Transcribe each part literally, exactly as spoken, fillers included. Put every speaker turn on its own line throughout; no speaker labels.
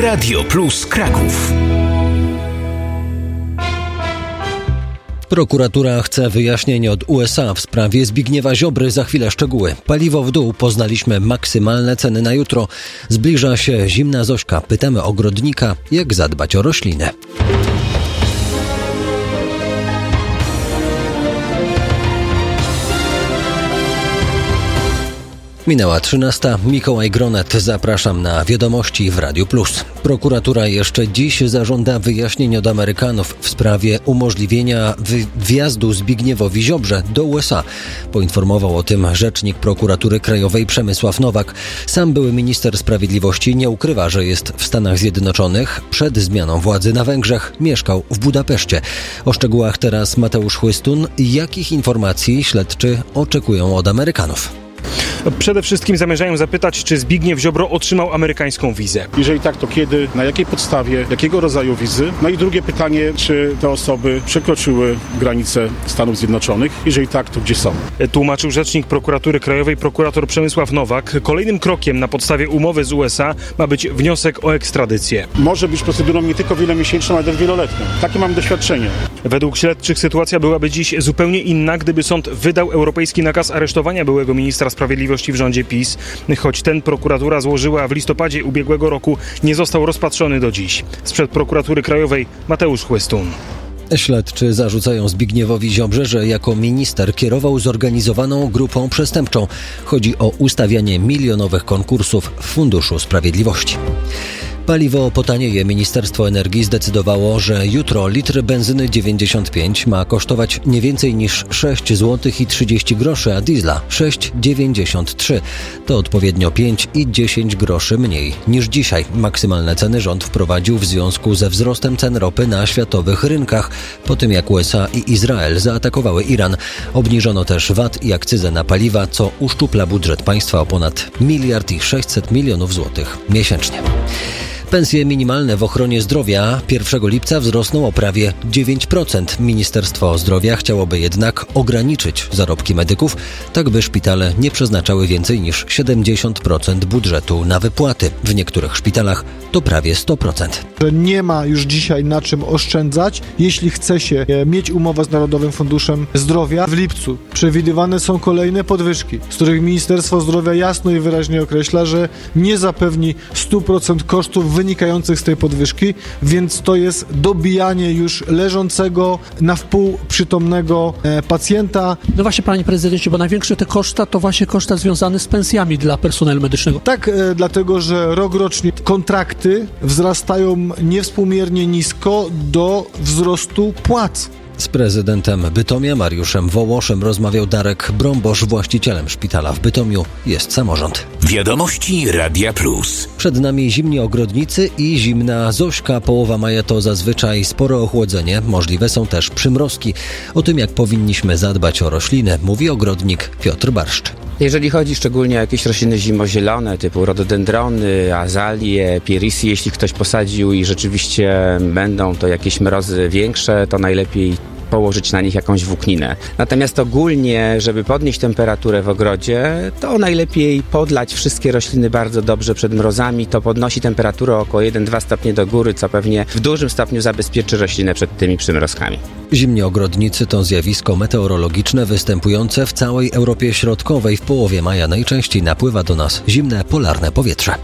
Radio Plus Kraków.
Prokuratura chce wyjaśnień od U S A w sprawie Zbigniewa Ziobry. Za chwilę szczegóły. Paliwo w dół. Poznaliśmy maksymalne ceny na jutro. Zbliża się zimna Zośka. Pytamy ogrodnika, jak zadbać o rośliny. Minęła trzynasta. Mikołaj Gronet. Zapraszam na wiadomości w Radiu Plus. Prokuratura jeszcze dziś zażąda wyjaśnień od Amerykanów w sprawie umożliwienia wy- wjazdu Zbigniewowi Ziobrze do U S A. Poinformował o tym rzecznik Prokuratury Krajowej Przemysław Nowak. Sam były minister sprawiedliwości nie ukrywa, że jest w Stanach Zjednoczonych. Przed zmianą władzy na Węgrzech mieszkał w Budapeszcie. O szczegółach teraz Mateusz Chłystun. Jakich informacji śledczy oczekują od Amerykanów?
Przede wszystkim zamierzają zapytać, czy Zbigniew Ziobro otrzymał amerykańską wizę.
Jeżeli tak, to kiedy, na jakiej podstawie, jakiego rodzaju wizy? No i drugie pytanie, czy te osoby przekroczyły granice Stanów Zjednoczonych? Jeżeli tak, to gdzie są?
Tłumaczył rzecznik Prokuratury Krajowej prokurator Przemysław Nowak. Kolejnym krokiem na podstawie umowy z U S A ma być wniosek o ekstradycję.
Może być procedurą nie tylko wielomiesięczną, ale też wieloletnią. Takie mam doświadczenie.
Według śledczych sytuacja byłaby dziś zupełnie inna, gdyby sąd wydał europejski nakaz aresztowania byłego ministra sprawiedliwości w rządzie PiS, choć ten prokuratura złożyła w listopadzie ubiegłego roku, nie został rozpatrzony do dziś. Sprzed Prokuratury Krajowej Mateusz Chłystun.
Śledczy zarzucają Zbigniewowi Ziobrze, że jako minister kierował zorganizowaną grupą przestępczą. Chodzi o ustawianie milionowych konkursów w Funduszu Sprawiedliwości. Paliwo potanieje. Ministerstwo Energii zdecydowało, że jutro litr benzyny dziewięćdziesiąt pięć ma kosztować nie więcej niż sześć złotych i trzydzieści groszy, a diesla sześć dziewięćdziesiąt trzy. To odpowiednio pięć i dziesięć groszy mniej niż dzisiaj. Maksymalne ceny rząd wprowadził w związku ze wzrostem cen ropy na światowych rynkach, po tym jak U S A i Izrael zaatakowały Iran. Obniżono też V A T i akcyzę na paliwa, co uszczupla budżet państwa o ponad miliard i sześćset milionów złotych miesięcznie. Pensje minimalne w ochronie zdrowia pierwszego lipca wzrosną o prawie dziewięć procent. Ministerstwo Zdrowia chciałoby jednak ograniczyć zarobki medyków, tak by szpitale nie przeznaczały więcej niż siedemdziesiąt procent budżetu na wypłaty. W niektórych szpitalach to prawie sto procent.
Nie ma już dzisiaj na czym oszczędzać, jeśli chce się mieć umowę z Narodowym Funduszem Zdrowia. W lipcu przewidywane są kolejne podwyżki, z których Ministerstwo Zdrowia jasno i wyraźnie określa, że nie zapewni stu procent kosztów wynikających z tej podwyżki, więc to jest dobijanie już leżącego na wpół przytomnego e, pacjenta.
No właśnie, panie prezydencie, bo największe te koszta to właśnie koszta związane z pensjami dla personelu medycznego.
Tak, e, dlatego, że rok rocznie kontrakty wzrastają niewspółmiernie nisko do wzrostu płac.
Z prezydentem Bytomia Mariuszem Wołoszem rozmawiał Darek Brąbosz. Właścicielem szpitala w Bytomiu jest samorząd.
Wiadomości Radia Plus.
Przed nami zimni ogrodnicy i zimna Zośka. Połowa maja to zazwyczaj spore ochłodzenie. Możliwe są też przymrozki. O tym, jak powinniśmy zadbać o rośliny, mówi ogrodnik Piotr Barszcz.
Jeżeli chodzi szczególnie o jakieś rośliny zimozielone, typu rododendrony, azalie, pierisy, jeśli ktoś posadził i rzeczywiście będą to jakieś mrozy większe, to najlepiej położyć na nich jakąś włókninę. Natomiast ogólnie, żeby podnieść temperaturę w ogrodzie, to najlepiej podlać wszystkie rośliny bardzo dobrze przed mrozami. To podnosi temperaturę o około jeden do dwóch stopni do góry, co pewnie w dużym stopniu zabezpieczy roślinę przed tymi przymrozkami.
Zimni ogrodnicy to zjawisko meteorologiczne występujące w całej Europie Środkowej. W połowie maja najczęściej napływa do nas zimne polarne powietrze.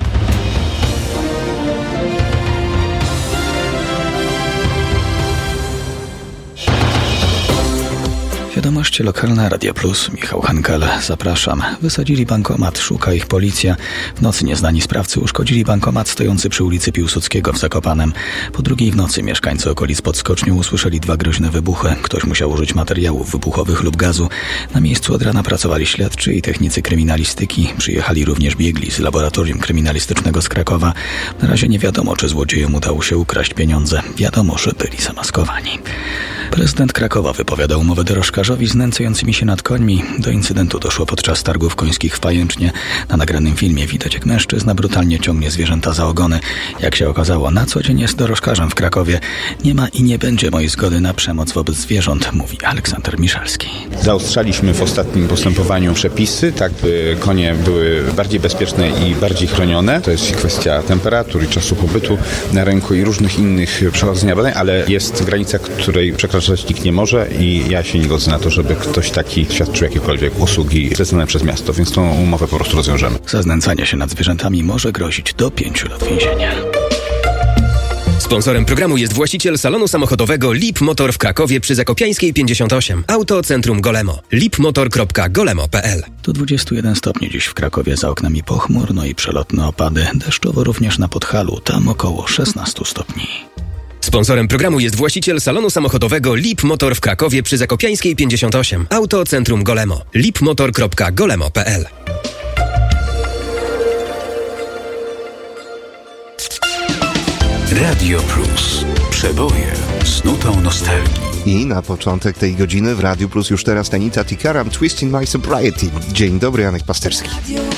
Wiadomości lokalne, Radio Plus, Michał Henkel, zapraszam. Wysadzili bankomat, szuka ich policja. W nocy nieznani sprawcy uszkodzili bankomat stojący przy ulicy Piłsudskiego w Zakopanem. Po drugiej w nocy mieszkańcy okolic pod Skocznią usłyszeli dwa groźne wybuchy. Ktoś musiał użyć materiałów wybuchowych lub gazu. Na miejscu od rana pracowali śledczy i technicy kryminalistyki. Przyjechali również biegli z Laboratorium Kryminalistycznego z Krakowa. Na razie nie wiadomo, czy złodziejom udało się ukraść pieniądze. Wiadomo, że byli zamaskowani. Prezydent Krakowa wypowiada umowę dorożkarzową mężowi znęcającymi się nad końmi. Do incydentu doszło podczas targów końskich w Pajęcznie. Na nagranym filmie widać, jak mężczyzna brutalnie ciągnie zwierzęta za ogony. Jak się okazało, na co dzień jest dorożkarzem w Krakowie. Nie ma i nie będzie mojej zgody na przemoc wobec zwierząt, mówi Aleksander Miszalski.
Zaostrzaliśmy w ostatnim postępowaniu przepisy, tak by konie były bardziej bezpieczne i bardziej chronione. To jest kwestia temperatury, czasu pobytu na rynku i różnych innych przechodzenia badań, ale jest granica, której przekraczać nikt nie może i ja się nie godzę na to, żeby ktoś taki świadczył jakiekolwiek usługi zlecone przez miasto, więc tą umowę po prostu rozwiążemy.
Za znęcanie się nad zwierzętami może grozić do pięciu lat więzienia.
Sponsorem programu jest właściciel salonu samochodowego Lip Motor w Krakowie przy Zakopiańskiej pięćdziesiąt osiem. Auto Centrum Golemo. lipmotor kropka golemo kropka p l.
Do dwudziestu jeden stopni dziś w Krakowie, za oknami pochmurno i przelotne opady. Deszczowo również na Podhalu, tam około szesnastu stopni.
Sponsorem programu jest właściciel salonu samochodowego Lip Motor w Krakowie przy Zakopiańskiej pięćdziesiąt osiem. Auto Centrum Golemo. lipmotor kropka golemo kropka p l.
Radio Plus. Przeboje z nutą nostalgii.
I na początek tej godziny w Radiu Plus już teraz Anita Tikaram, Twisting My Sobriety. Dzień dobry, Janek Pasterski.